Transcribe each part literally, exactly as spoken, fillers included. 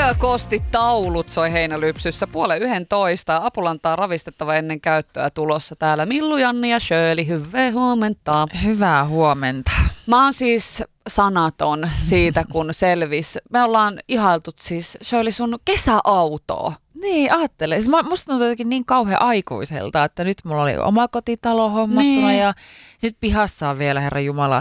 Yökostitaulut soi Heinälypsyssä puolen yhdentoista. Apulantaa ravistettava ennen käyttöä tulossa täällä. Millu, Janni ja Shirley, hyvää huomenta. Hyvää huomenta. Mä oon siis sanaton siitä, kun selvis. Me ollaan ihailtu siis Shirley sun kesäautoa. Niin, ajattelen. Siis musta tuntuu jotenkin niin kauhean aikuiselta, että nyt mulla oli oma kotitalo hommattuna niin. Ja nyt pihassa on vielä, Herra Jumala,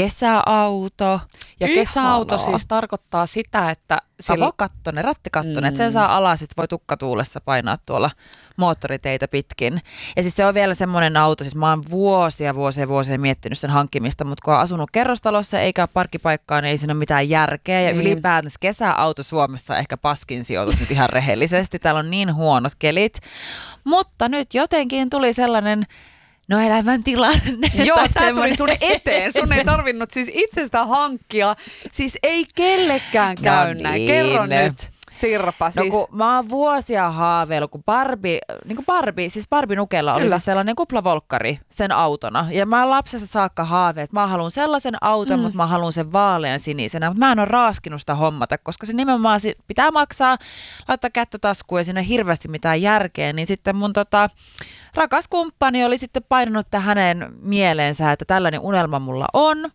kesäauto. Ja Ihanaa. Kesäauto siis tarkoittaa sitä, että... Sillä... Avokattonen, rattikattonen, mm. että sen saa alas, että voi tukkatuulessa painaa tuolla moottoriteitä pitkin. Ja siis se on vielä semmoinen auto, siis mä oon vuosia, vuosia, vuosia miettinyt sen hankkimista, mutta kun on asunut kerrostalossa eikä ole parkkipaikkaa, niin ei siinä ole mitään järkeä. Ja mm. ylipäätänsä kesäauto Suomessa ehkä paskin sijoitus nyt ihan rehellisesti. Täällä on niin huonot kelit. Mutta nyt jotenkin tuli sellainen... No elämän tilanne. Joo, tämä tuli sun eteen. Sun ei tarvinnut siis itsestä hankkia. Siis ei kellekään käy no näin. Niin. Kerro nyt, Sirpa. Siis... No kun mä oon vuosia haaveillut, kun Barbie, niin kuin Barbie, siis Barbie Nukella oli siis sellainen kuplavolkkari sen autona. Ja mä oon lapsesta saakka haave, että mä haluan sellaisen auton, mm. mutta mä haluan sen vaalean sinisenä. Mutta mä en ole raaskinut sitä hommata, koska se nimenomaan pitää maksaa, laittaa kättä taskuun ja siinä ei hirveästi mitään järkeä. Niin sitten mun tota... rakas kumppani oli sitten painanut hänen mieleensä, että tällainen unelma mulla on.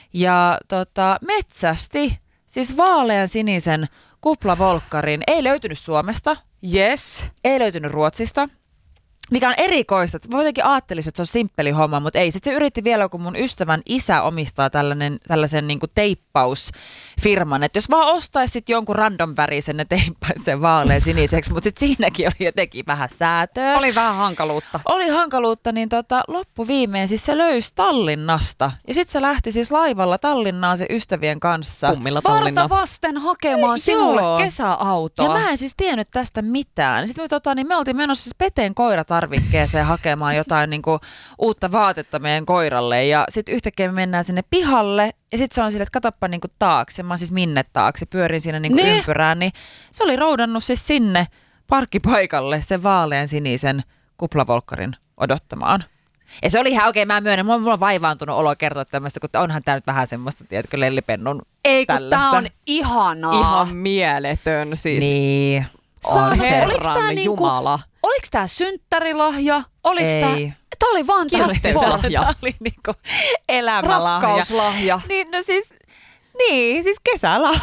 Ja tota, metsästi, siis vaalean sinisen kuplavolkkarin, ei löytynyt Suomesta. Yes. Ei löytynyt Ruotsista. Mikä on erikoista. Mä jotenkin ajattelin, että se on simppeli homma, mutta ei. Sitten se yritti vielä, kun mun ystävän isä omistaa tällainen, tällaisen niin kuin teippausfirman, että jos vaan ostaisit jonkun random värisen, ne teippaisi sen vaalean siniseksi, mutta sitten siinäkin oli jotenkin vähän säätöä. Oli vähän hankaluutta. Oli hankaluutta, niin tota, loppuviimeen siis se löysi Tallinnasta. Ja sitten se lähti siis laivalla Tallinnaan se ystävien kanssa. Kummilla Tallinna. Varta vasten hakemaan sinulle Joo. kesäautoa. Ja mä en siis tiennyt tästä mitään. Sitten me, tota, niin me oltiin menossa siis Peteen koiratarvikkeeseen hakemaan jotain niin kuin, uutta vaatetta meidän koiralle. Ja sitten yhtäkkiä me mennään sinne pihalle. Ja sitten se on silleen, että katoppa niin kuin taakse. Mä oon siis minne taakse. Pyörin siinä niin kuin ympyrään. Niin se oli roudannut siis sinne parkkipaikalle sen vaalean sinisen kuplavolkkarin odottamaan. Ja se oli ihan oikein, okay, mä myönnän, mulla, mulla on vaivaantunut olo kertoa tämmöistä, kun onhan tää nyt vähän semmoista, tiedätkö, lellipennun Ei, kun tällaista. tää on ihanaa. Ihan mieletön siis. Niin, on Herran Jumala. Niinku, oliks tää synttärilahja? Oliks Ei. tää... Tää oli vaan Kiitostuslahja. Tää oli niinku elämälahja. Rakkauslahja. Niin, no siis, niin, siis kesälahja.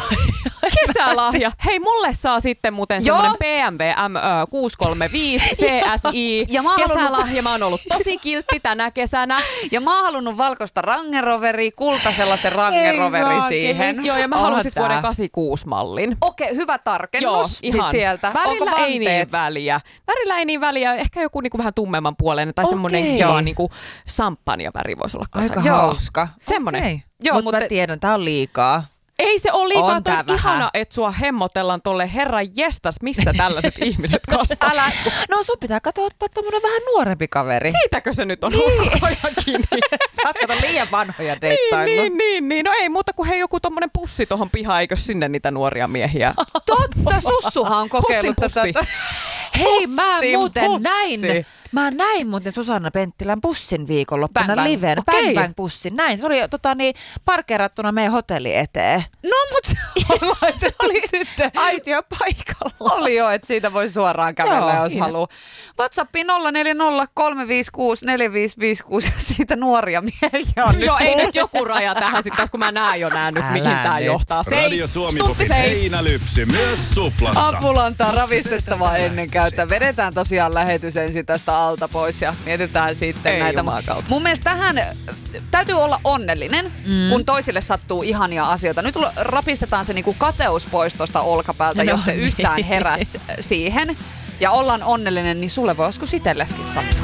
Kesälahja. Hei, mulle saa sitten muuten semmoinen B M W M kuusi kolme viisi C S I ja mä kesälahja. Mä oon ollut tosi kiltti tänä kesänä. Ja mä oon halunnut valkoista rangeroveria, kultasella se rangeroveri siihen. Joo, ja mä Onhan haluan sit tää. vuoden kahdeksankymmentäkuusi mallin. Okei, hyvä tarkennus. Joo, siis ihan. sieltä. Värillä Onko ei niin väliä. Värillä ei niin väliä. Ehkä joku niinku vähän tummemman puoleinen tai Okei. semmoinen kiva niinku samppanjaväri voisi olla kanssa. Aika hauska. Semmoinen. Okay. Joo, Mut mutta- mä tiedän, tää on liikaa. Ei se ole liikaa, On on, tää on ihana, vähän. että sua hemmotellaan tolle herran jestas, missä tällaiset ihmiset kasvaa. Älä, No sun pitää katsoa ottaa tämmönen vähän nuorempi kaveri. Siitäkö se nyt on niin. koko ajan kiinni? Sä oot kato liian vanhoja niin, deittaillut. niin, niin, niin. No ei muuta kuin hei joku tommonen pussi tohon pihaan, eikö sinne niitä nuoria miehiä? totta, Sussuhan on kokeillut Pussin tätä. Hei, mä Pussin muuten pussi. näin. Mä näin muuten Susanna Penttilän pussin viikonloppuna Bang, bang. liveen. Okei. Bang Bang pussin. Näin. Se oli tota, niin, parkeerattuna meidän hotelli eteen. No mut se on laitettu oli sitten. aitio paikalla. Oli jo, että siitä voi suoraan kävellä, Joo, jos siinä. haluaa. WhatsAppi nolla neljä nolla kolme viisi kuusi neljä viisi viisi kuusi, jos siitä nuoria miehiä on nyt. Joo, ei nyt joku raja tähän sitten, kun mä näen jo nää nyt, Älä mihin tää nyt. johtaa. Radio Seis, Suomi stuppi seis. Heinälypsy myös Suplassa. Apulantaa ravistettavaa ennen käyttöä. Vedetään tosiaan lähetys ensin tästä alta pois ja mietitään sitten Ei näitä. jumalauta. Mun mielestä tähän äh, täytyy olla onnellinen, mm. kun toisille sattuu ihania asioita. Nyt rapistetaan se niinku kateus pois tuosta olkapäältä, No jos se niin. yhtään heräs siihen. Ja ollaan onnellinen, niin sulle voi joskus itselleskin sattua.